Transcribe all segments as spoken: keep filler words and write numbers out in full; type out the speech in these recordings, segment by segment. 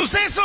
pues eso,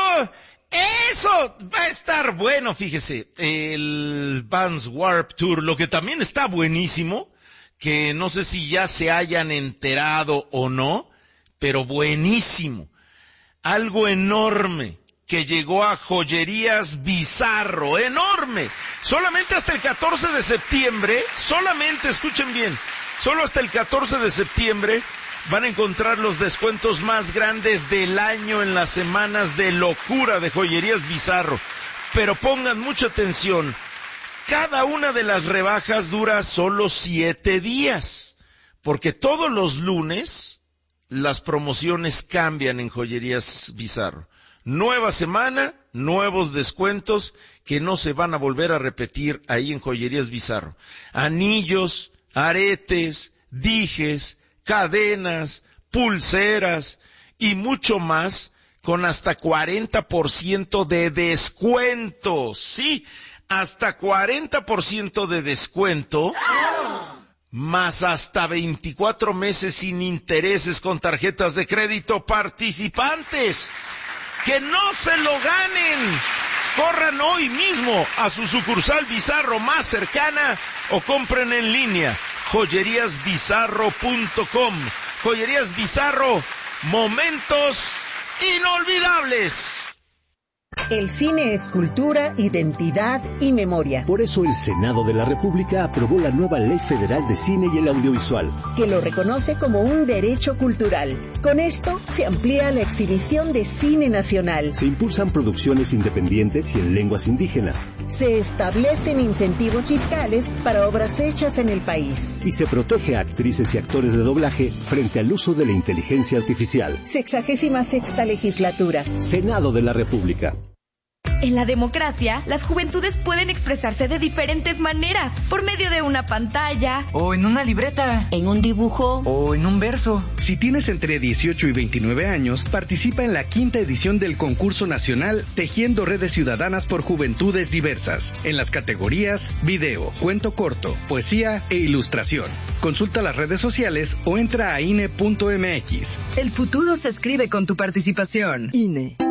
eso va a estar bueno, fíjese, el Vans Warped Tour. Lo que también está buenísimo, que no sé si ya se hayan enterado o no, pero buenísimo, algo enorme que llegó a Joyerías Bizarro, enorme, solamente hasta el catorce de septiembre, solamente, escuchen bien, solo hasta el catorce de septiembre van a encontrar los descuentos más grandes del año en las semanas de locura de Joyerías Bizarro. Pero pongan mucha atención, cada una de las rebajas dura solo siete días, porque todos los lunes las promociones cambian en Joyerías Bizarro. Nueva semana, nuevos descuentos que no se van a volver a repetir ahí en Joyerías Bizarro. Anillos, aretes, dijes, cadenas, pulseras y mucho más con hasta cuarenta por ciento de descuento. Sí, hasta cuarenta por ciento de descuento, más hasta veinticuatro meses sin intereses con tarjetas de crédito participantes. ¡Que no se lo ganen! Corran hoy mismo a su sucursal Bizarro más cercana o compren en línea joyerías bizarro punto com. Joyerías Bizarro, momentos inolvidables. El cine es cultura, identidad y memoria. Por eso el Senado de la República aprobó la nueva Ley Federal de Cine y el Audiovisual, que lo reconoce como un derecho cultural. Con esto se amplía la exhibición de cine nacional. Se impulsan producciones independientes y en lenguas indígenas. Se establecen incentivos fiscales para obras hechas en el país. Y se protege a actrices y actores de doblaje frente al uso de la inteligencia artificial. Sexagésima sexta legislatura. Senado de la República. En la democracia, las juventudes pueden expresarse de diferentes maneras, por medio de una pantalla, o en una libreta, en un dibujo, o en un verso. Si tienes entre dieciocho y veintinueve años, participa en la quinta edición del concurso nacional Tejiendo Redes Ciudadanas por Juventudes Diversas, en las categorías video, cuento corto, poesía e ilustración. Consulta las redes sociales o entra a I N E punto M X. El futuro se escribe con tu participación. I N E.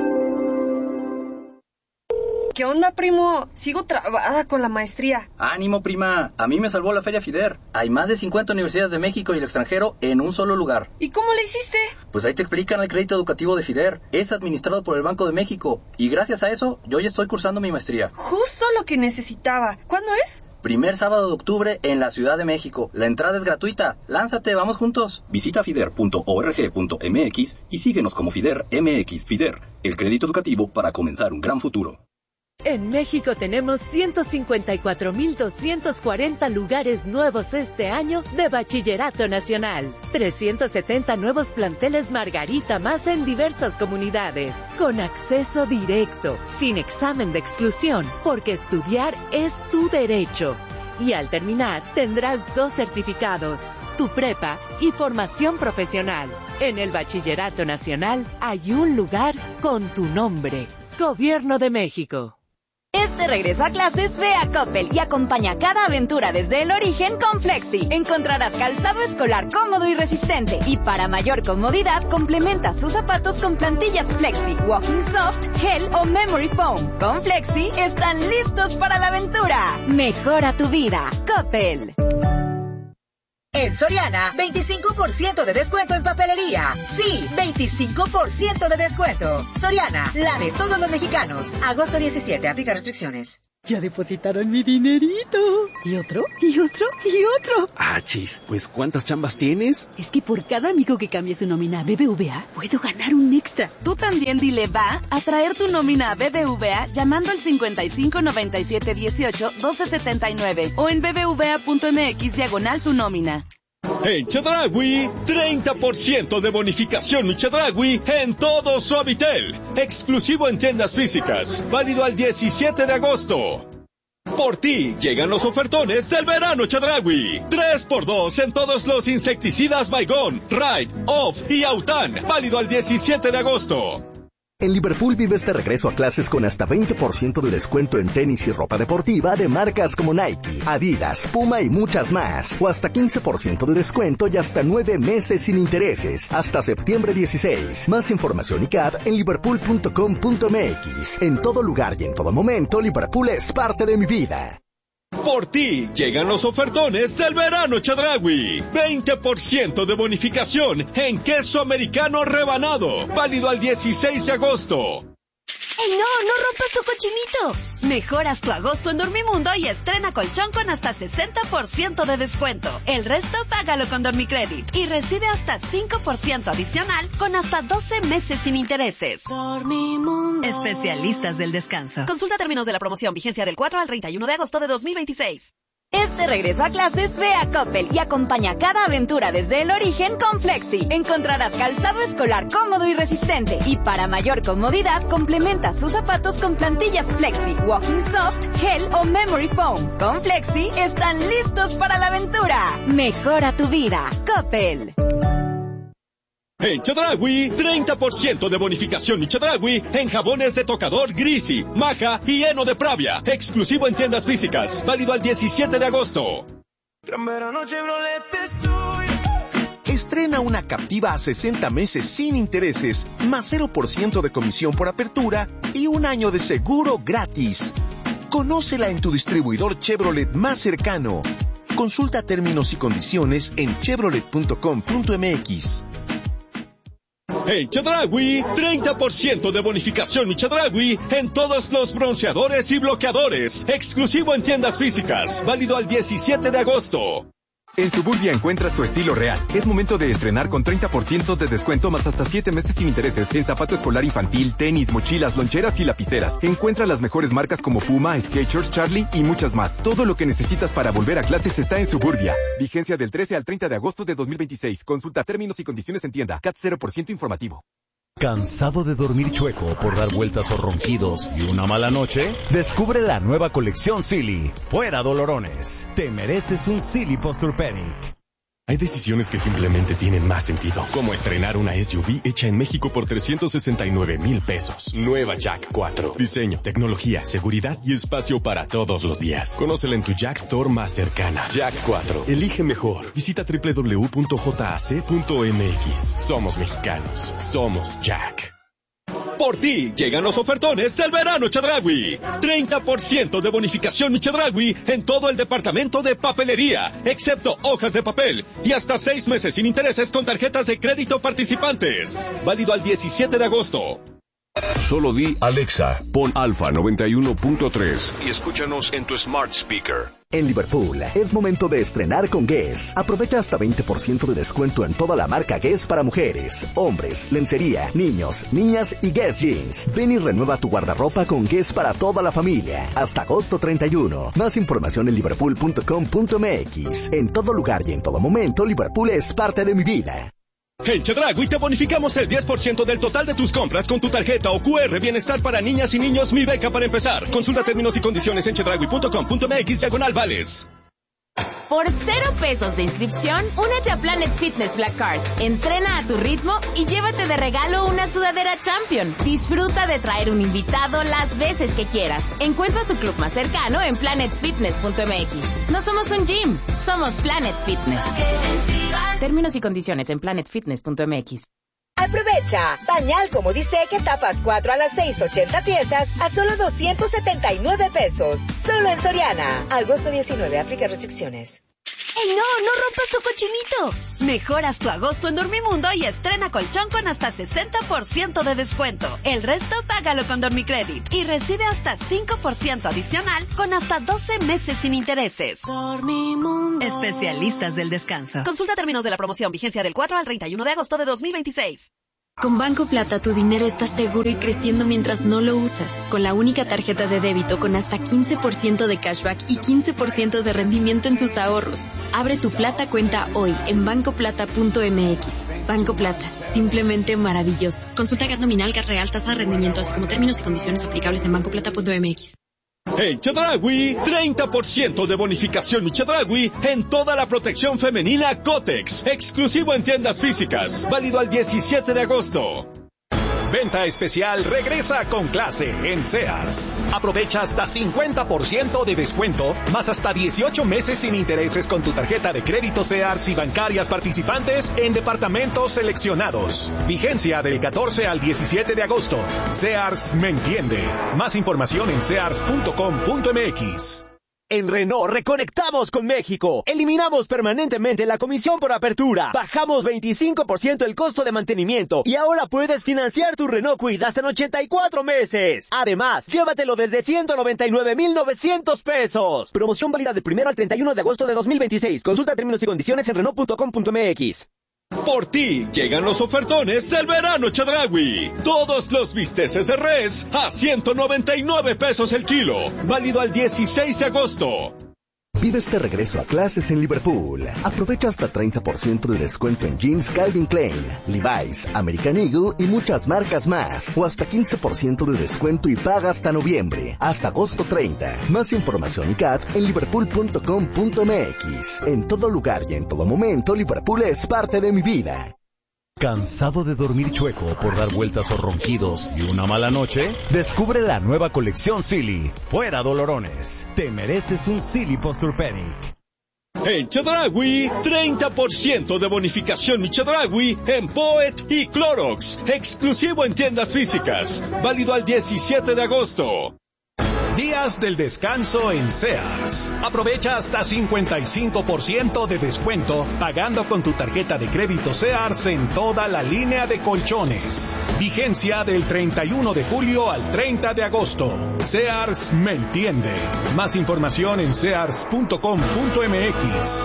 ¿Qué onda, primo? Sigo trabada con la maestría. Ánimo, prima. A mí me salvó la Feria FIDER. Hay más de cincuenta universidades de México y el extranjero en un solo lugar. ¿Y cómo le hiciste? Pues ahí te explican el crédito educativo de FIDER. Es administrado por el Banco de México. Y gracias a eso, yo ya estoy cursando mi maestría. Justo lo que necesitaba. ¿Cuándo es? Primer sábado de octubre en la Ciudad de México. La entrada es gratuita. Lánzate, vamos juntos. Visita fider punto org punto m x y síguenos como FIDER M X. FIDER, el crédito educativo para comenzar un gran futuro. En México tenemos ciento cincuenta y cuatro mil doscientos cuarenta lugares nuevos este año de Bachillerato Nacional. trescientos setenta nuevos planteles Margarita más en diversas comunidades. Con acceso directo, sin examen de exclusión, porque estudiar es tu derecho. Y al terminar, tendrás dos certificados, tu prepa y formación profesional. En el Bachillerato Nacional hay un lugar con tu nombre. Gobierno de México. Este regreso a clases, ve a Coppel y acompaña cada aventura desde el origen con Flexi. Encontrarás calzado escolar cómodo y resistente. Y para mayor comodidad, complementa sus zapatos con plantillas Flexi, Walking Soft, Gel o Memory Foam. Con Flexi, están listos para la aventura. Mejora tu vida. Coppel. En Soriana, veinticinco por ciento de descuento en papelería. Sí, veinticinco por ciento de descuento. Soriana, la de todos los mexicanos. Agosto diecisiete, aplica restricciones. Ya depositaron mi dinerito. ¿Y otro? ¿Y otro? ¿Y otro? Ah, chis, pues ¿cuántas chambas tienes? Es que por cada amigo que cambie su nómina a B B V A, puedo ganar un extra. Tú también dile va a traer tu nómina a B B V A llamando al cincuenta y cinco noventa y siete dieciocho doce setenta y nueve o en bbva punto m x diagonal tu nómina. En Chedraui, treinta por ciento de bonificación mi Chedraui en todo Suavitel. Exclusivo en tiendas físicas. Válido al diecisiete de agosto. Por ti llegan los ofertones del verano Chedraui. tres por dos en todos los insecticidas Baygon, Ride, Off y Autan. Válido al diecisiete de agosto. En Liverpool vives de regreso a clases con hasta veinte por ciento de descuento en tenis y ropa deportiva de marcas como Nike, Adidas, Puma y muchas más. O hasta quince por ciento de descuento y hasta nueve meses sin intereses. Hasta septiembre dieciséis. Más información y C A D en liverpool punto com punto m x. En todo lugar y en todo momento, Liverpool es parte de mi vida. Por ti, llegan los ofertones del verano Chedraui. veinte por ciento de bonificación en queso americano rebanado. Válido al dieciséis de agosto. ¡Ey, no! ¡No rompas tu cochinito! Mejoras tu agosto en Dormimundo y estrena colchón con hasta sesenta por ciento de descuento. El resto págalo con Dormicredit y recibe hasta cinco por ciento adicional con hasta doce meses sin intereses. Dormimundo. Especialistas del descanso. Consulta términos de la promoción, vigencia del cuatro al treinta y uno de agosto de dos mil veintiséis. Este regreso a clases ve a Coppel y acompaña cada aventura desde el origen con Flexi. Encontrarás calzado escolar cómodo y resistente y para mayor comodidad complementa sus zapatos con plantillas Flexi, Walking Soft, Gel o Memory Foam. Con Flexi están listos para la aventura. Mejora tu vida. Coppel. En Chedraui, treinta por ciento de bonificación y Chedraui en jabones de tocador Grisi, Maja y Heno de Pravia. Exclusivo en tiendas físicas. Válido al diecisiete de agosto. Gran verano Chevrolet estoy. Estrena una Captiva a sesenta meses sin intereses, más cero por ciento de comisión por apertura y un año de seguro gratis. Conócela en tu distribuidor Chevrolet más cercano. Consulta términos y condiciones en chevrolet punto com punto m x. En Chedraui, treinta por ciento de bonificación y Chedraui en todos los bronceadores y bloqueadores. Exclusivo en tiendas físicas. Válido al diecisiete de agosto. En Suburbia encuentras tu estilo real. Es momento de estrenar con treinta por ciento de descuento más hasta siete meses sin intereses en zapato escolar infantil, tenis, mochilas, loncheras y lapiceras. Encuentra las mejores marcas como Puma, Skechers, Charlie y muchas más. Todo lo que necesitas para volver a clases está en Suburbia. Vigencia del trece al treinta de agosto de dos mil veintiséis. Consulta términos y condiciones en tienda. C A T cero por ciento informativo. ¿Cansado de dormir chueco por dar vueltas o ronquidos y una mala noche? Descubre la nueva colección Silly. Fuera dolorones. Te mereces un Silly Posturepedic. Hay decisiones que simplemente tienen más sentido, como estrenar una S U V hecha en México por trescientos sesenta y nueve mil pesos. Nueva Jack cuatro. Diseño, tecnología, seguridad y espacio para todos los días. Conócela en tu Jack Store más cercana. Jack cuatro. Elige mejor. Visita doble u doble u doble u punto j a c punto m x. Somos mexicanos. Somos Jack. Por ti, llegan los ofertones del verano Chedraui. treinta por ciento de bonificación y Chedraui en todo el departamento de papelería, excepto hojas de papel, y hasta seis meses sin intereses con tarjetas de crédito participantes. Válido al diecisiete de agosto. Solo di Alexa, pon Alfa noventa y uno punto tres y escúchanos en tu smart speaker. En Liverpool, es momento de estrenar con Guess. Aprovecha hasta veinte por ciento de descuento en toda la marca Guess para mujeres, hombres, lencería, niños, niñas y Guess Jeans. Ven y renueva tu guardarropa con Guess para toda la familia. Hasta agosto treinta y uno. Más información en liverpool punto com punto m x. En todo lugar y en todo momento, Liverpool es parte de mi vida. En Chedraui te bonificamos el diez por ciento del total de tus compras con tu tarjeta o Q R Bienestar para niñas y niños Mi Beca para empezar. Consulta términos y condiciones en chedraui punto com punto m x diagonal vales. Por cero pesos de inscripción, únete a Planet Fitness Black Card. Entrena a tu ritmo y llévate de regalo una sudadera Champion. Disfruta de traer un invitado las veces que quieras. Encuentra tu club más cercano en planet fitness punto m x. No somos un gym, somos Planet Fitness. Términos y condiciones en planet fitness punto m x. Aprovecha. Pañal como dice que tapas cuatro a las seis, ochenta piezas a solo doscientos setenta y nueve pesos. Solo en Soriana. Agosto diecinueve, aplica restricciones. ¡Ey, no! ¡No rompas tu cochinito! Mejoras tu agosto en Dormimundo y estrena colchón con hasta sesenta por ciento de descuento. El resto págalo con Dormicredit y recibe hasta cinco por ciento adicional con hasta doce meses sin intereses. Dormimundo. Especialistas del descanso. Consulta términos de la promoción, vigencia del cuatro al treinta y uno de agosto de dos mil veintiséis. Con Banco Plata tu dinero está seguro y creciendo mientras no lo usas. Con la única tarjeta de débito con hasta quince por ciento de cashback y quince por ciento de rendimiento en tus ahorros. Abre tu Plata cuenta hoy en banco plata punto m x. Banco Plata, simplemente maravilloso. Consulta G A T nominal, G A T real, tasa de rendimiento, así como términos y condiciones aplicables en banco plata punto m x. En Chedraui, treinta por ciento de bonificación y Chedraui en toda la protección femenina Cotex. Exclusivo en tiendas físicas. Válido al diecisiete de agosto. Venta especial regresa con clase en Sears. Aprovecha hasta cincuenta por ciento de descuento, más hasta dieciocho meses sin intereses con tu tarjeta de crédito Sears y bancarias participantes en departamentos seleccionados. Vigencia del catorce al diecisiete de agosto. Sears me entiende. Más información en sears punto com punto m x. En Renault reconectamos con México. Eliminamos permanentemente la comisión por apertura. Bajamos veinticinco por ciento el costo de mantenimiento. Y ahora puedes financiar tu Renault Kwid hasta en ochenta y cuatro meses. Además, llévatelo desde ciento noventa y nueve mil novecientos pesos. Promoción válida del primero al treinta y uno de agosto de dos mil veintiséis. Consulta términos y condiciones en renault punto com punto m x. Por ti llegan los ofertones del verano Chedraui. Todos los bisteces de res a ciento noventa y nueve pesos el kilo. Válido al dieciséis de agosto. Vive este regreso a clases en Liverpool. Aprovecha hasta treinta por ciento de descuento en jeans Calvin Klein, Levi's, American Eagle y muchas marcas más. O hasta quince por ciento de descuento y paga hasta noviembre, hasta agosto treinta. Más información y C A T en liverpool punto com punto m x. En todo lugar y en todo momento, Liverpool es parte de mi vida. ¿Cansado de dormir chueco por dar vueltas o ronquidos y una mala noche? Descubre la nueva colección Silly. Fuera dolorones. Te mereces un Silly Posturepedic. En Chedraui, treinta por ciento de bonificación y Chedraui en Poet y Clorox. Exclusivo en tiendas físicas. Válido al diecisiete de agosto. Días del descanso en Sears. Aprovecha hasta cincuenta y cinco por ciento de descuento pagando con tu tarjeta de crédito Sears en toda la línea de colchones. Vigencia del treinta y uno de julio al treinta de agosto. Sears me entiende. Más información en sears punto com punto m x.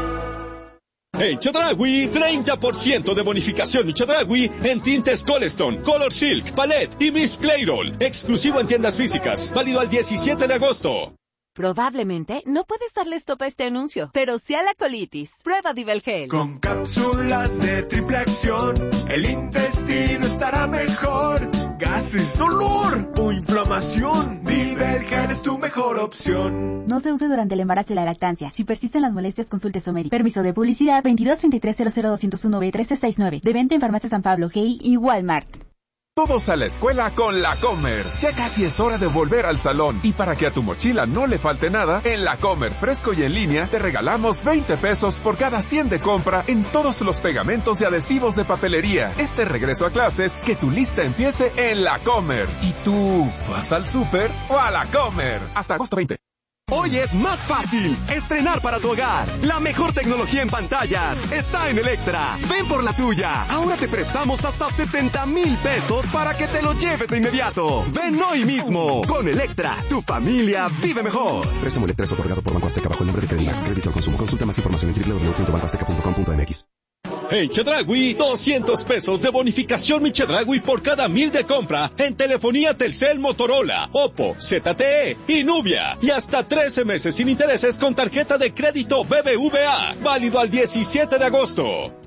En Chedraui, treinta por ciento de bonificación y Chedraui en tintes Coleston, Color Silk, Palette y Miss Clairol. Exclusivo en tiendas físicas. Válido al diecisiete de agosto. Probablemente no puedes darle stop a este anuncio, pero sí a la colitis. Prueba Divelgel. Con cápsulas de triple acción, el intestino estará mejor. Gases, dolor o inflamación. Divelgel es tu mejor opción. No se use durante el embarazo y la lactancia. Si persisten las molestias, consulte a su médico. Permiso de publicidad veintidós treinta y tres cero cero dos cero uno B trece sesenta y nueve. De venta en Farmacia San Pablo, G I y Walmart. Todos a la escuela con La Comer. Ya casi es hora de volver al salón. Y para que a tu mochila no le falte nada, en La Comer fresco y en línea te regalamos veinte pesos por cada cien de compra en todos los pegamentos y adhesivos de papelería. Este regreso a clases, que tu lista empiece en La Comer. ¿Y tú vas al súper o a La Comer? Hasta agosto veinte. Hoy es más fácil estrenar para tu hogar. La mejor tecnología en pantallas está en Electra. Ven por la tuya. Ahora te prestamos hasta setenta mil pesos para que te lo lleves de inmediato. Ven hoy mismo. Con Electra, tu familia vive mejor. Préstamo Electra es otorgado por Banco Azteca bajo el nombre de Credimax. Crédito al consumo. Consulta más información en doble u doble u doble u punto banco azteca punto com punto m x. En Chedraui, doscientos pesos de bonificación mi Chedraui por cada mil de compra en telefonía Telcel, Motorola, Oppo, Z T E y Nubia. Y hasta trece meses sin intereses con tarjeta de crédito B B V A. Válido al diecisiete de agosto.